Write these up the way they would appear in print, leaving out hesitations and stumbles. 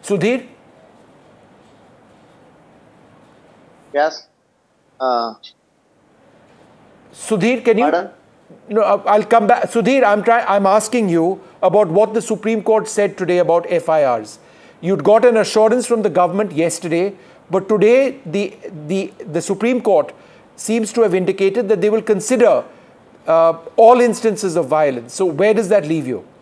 Sudhir? Yes. Sudhir, can you? Pardon? No, I'll come back. Sudhir, I'm asking you about what the Supreme Court said today about FIRs. You'd got an assurance from the government yesterday, but today the Supreme Court seems to have indicated that they will consider all instances of violence. So where does that leave you?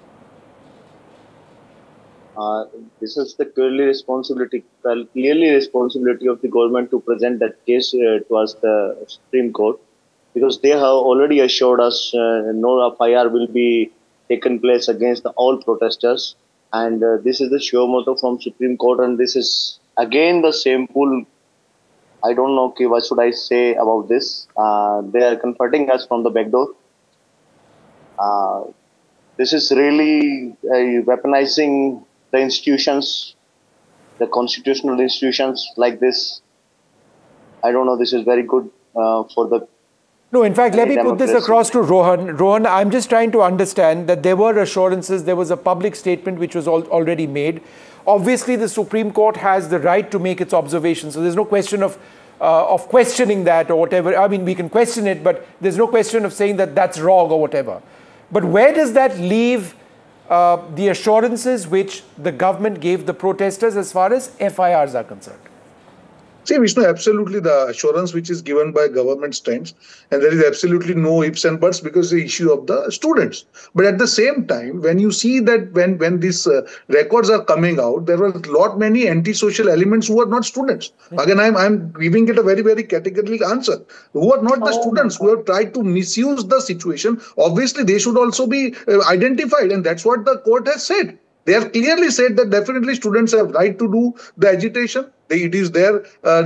This is the clearly responsibility of the government to present that case towards the Supreme Court, because they have already assured us no FIR will be taken place against all protesters, and this is the sure motto from Supreme Court, and this is again the same pool. I don't know what should I say about this. They are comforting us from the back door. This is really weaponizing the institutions, the constitutional institutions like this. I don't know, this is very good for the... No, in fact, let me put this across to Rohan. Rohan, I'm just trying to understand that there were assurances, there was a public statement which was already made. Obviously, the Supreme Court has the right to make its observations, so there's no question of questioning that or whatever. I mean, we can question it, but there's no question of saying that that's wrong or whatever. But where does that leave the assurances which the government gave the protesters as far as FIRs are concerned? See, Vishnu, absolutely the assurance which is given by government stands, and there is absolutely no ifs and buts because the issue of the students. But at the same time, when you see that when these records are coming out, there were many antisocial elements who are not students. Again, I'm giving it a very, very categorical answer. Who are not the students, who have tried to misuse the situation. Obviously, they should also be identified, and that's what the court has said. They have clearly said that definitely students have right to do the agitation. It is their,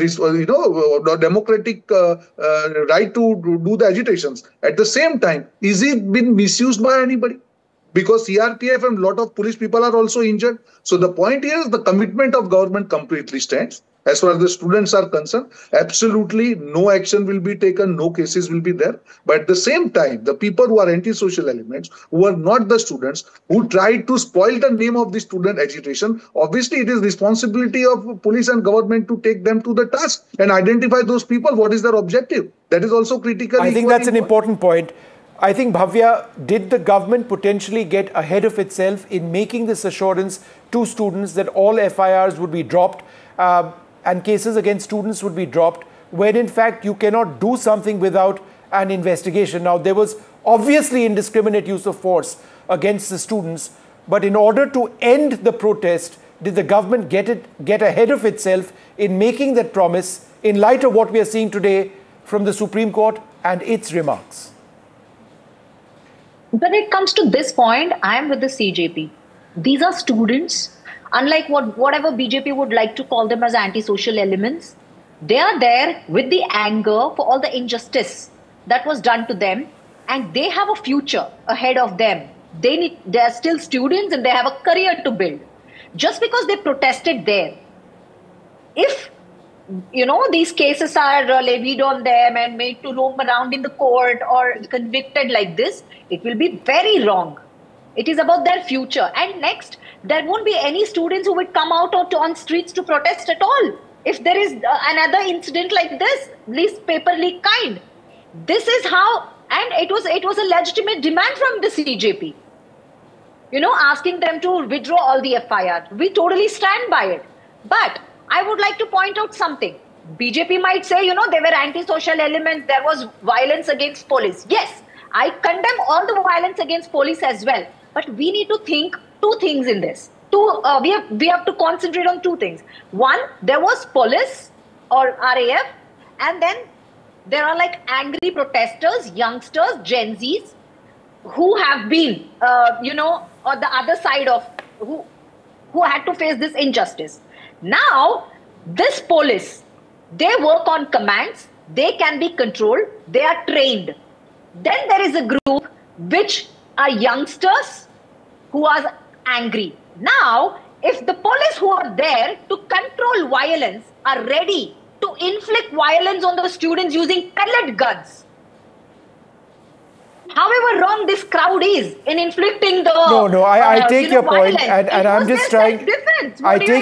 democratic right to do the agitations. At the same time, is it been misused by anybody? Because CRPF and a lot of police people are also injured. So the point here is the commitment of government completely stands. As far as the students are concerned, absolutely no action will be taken, no cases will be there. But at the same time, the people who are antisocial elements, who are not the students, who tried to spoil the name of the student agitation, obviously it is responsibility of police and government to take them to the task and identify those people. What is their objective? That is also critical. I think that's an important point. I think, Bhavya, did the government potentially get ahead of itself in making this assurance to students that all FIRs would be dropped and cases against students would be dropped, when in fact you cannot do something without an investigation? Now, there was obviously indiscriminate use of force against the students, but in order to end the protest, did the government get ahead of itself in making that promise in light of what we are seeing today from the Supreme Court and its remarks? When it comes to this point, I am with the CJP. These are students, unlike whatever BJP would like to call them as antisocial elements. They are there with the anger for all the injustice that was done to them, and they have a future ahead of them. They are still students and they have a career to build. Just because they protested there, if these cases are levied on them and made to roam around in the court or convicted like this, it will be very wrong. It is about their future. And next, there won't be any students who would come out on streets to protest at all. If there is another incident like this, least paper leak kind. This is how, and it was a legitimate demand from the CJP. Asking them to withdraw all the FIR. We totally stand by it. But I would like to point out something. BJP might say, there were antisocial elements, there was violence against police. Yes, I condemn all the violence against police as well. But we need to think two things in this. We have to concentrate on two things. One, there was police or RAF, and then there are like angry protesters, youngsters, Gen Zs, who have been, on the other side of, who had to face this injustice. Now, this police, they work on commands, they can be controlled, they are trained. Then there is a group which are youngsters who are angry. Now, if the police who are there to control violence are ready to inflict violence on the students using pellet guns, however wrong this crowd is in inflicting the I take your point, and I'm just trying. I take